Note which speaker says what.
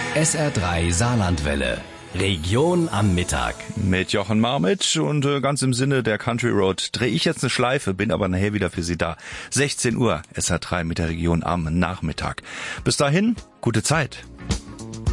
Speaker 1: SR3 Saarlandwelle. Region am Mittag.
Speaker 2: Mit Jochen Marmitsch und ganz im Sinne der Country Road drehe ich jetzt eine Schleife, bin aber nachher wieder für Sie da. 16 Uhr, SR3 mit der Region am Nachmittag. Bis dahin, gute Zeit.